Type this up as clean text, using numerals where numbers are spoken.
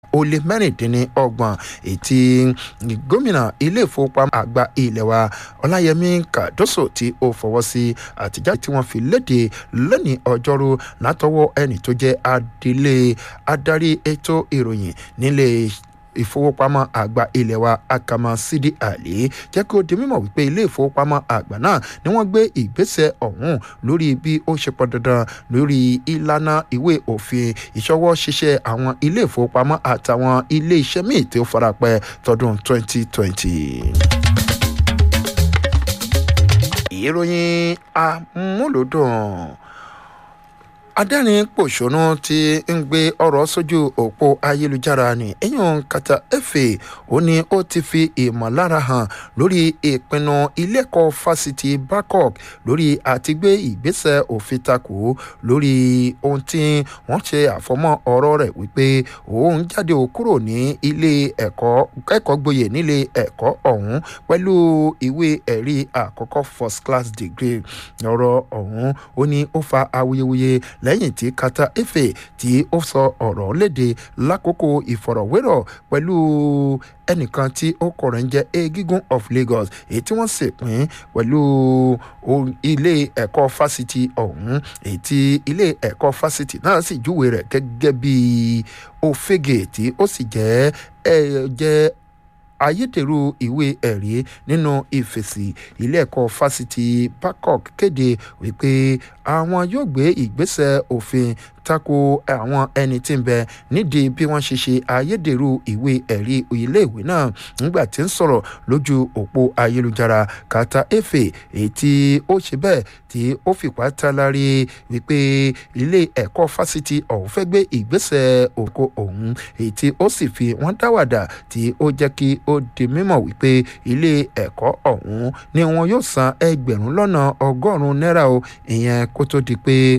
ó lé mẹ́rìndínlọ́gbọ̀n ètí gómìnà ilé ìfowópamọ́ àgbà ilé wa ọláyẹmí kàdóso tí ó fọwọ́ sí àtijáde tí wọ́n fi léde lónìí ọjọ́rú látọwọ́ ẹni tó jẹ́ adarí ètò ìròyìn nílé ìfowópamọ́ àgbà ilé wa akama sidi ali jẹ́ kí ó di mímọ̀ wípé ilé ìfowópamọ́ àgbà náà ni wọ́n gbé ìgbésẹ̀ ọ̀hún lórí bí ó ṣe pọn dandan lórí ìlànà ìwé òfin ìṣọwọ́ ṣiṣẹ́ àwọn ilé ìfowópamọ́ àtàwọn ilé iṣẹ́ míì tí ó farapẹ́ tọdún 2020. ìròyìn amúlòdùn adẹ́rìn pòṣónú tí ń gbé ọ̀rọ̀ sójú òpó ayélujára ní ẹ̀yàn kata efe ó ní ó ti fi ìmọ̀lára hàn lórí ìpinnu ilé-ẹ̀kọ́ fásitì Babcock lórí àti gbé ìgbésẹ̀ òfin takò lórí ohun tí wọ́n ṣe àfọmọ́ ọ̀rọ̀ rẹ̀ wípé òun jáde kúrò ní ilé ẹ̀kọ́ gboyè nílé ẹ̀kọ́ ọ̀hún pẹ̀lú ìwé ẹ̀rí àkọ́kọ́ first class degree ọ̀rọ̀ ọ̀hún ó ní ó fa awuyewuye lẹ́yìn tí kata efe tí ó sọ ọ̀rọ̀ léde lákòókò ìfọ̀rọ̀wérọ̀ pẹ̀lú ẹnìkan tí ó kọ̀rọ̀ ń jẹ́ Egungun of Lagos èyí tí wọ́n sì pín pẹ̀lú ilé ẹ̀kọ́ fásitì ọ̀hún èyí tí ilé ẹ̀kọ́ fásitì náà sì júwe rẹ̀ gẹ́gẹ́ bí òfegè tí ó sì jẹ́ ayédèrú ìwé ẹ̀rí nínú ìfèsì ilé ẹ̀kọ́ fásitì Babcock kéde wípé àwọn yóò gbé ìgbésẹ̀ òfin tako àwọn ẹni tí ń bẹ nídìí bí wọ́n ṣe ṣe ayédèrú ìwé ẹ̀rí iléèwé náà nígbà tí ń sọ̀rọ̀ lójú òpó ayélujára kata efe èyí tí ó ṣe bẹ́ẹ̀ tí ó fipá tálárí wípé ilé ẹ̀kọ́ fásitì ọ̀hún fẹ́ gbé ìgbésẹ̀ òkò ọ̀hún èyí tí ó sì fi wọ́n dáwàdà tí ó jẹ́ kí ó di mímọ̀ wípé ilé ẹ̀kọ́ ọ̀hún ni wọn yóò san ẹgbẹ̀rún lọ́nà ọgọ́rùn-ún náírà o ìyẹn kó tó di pé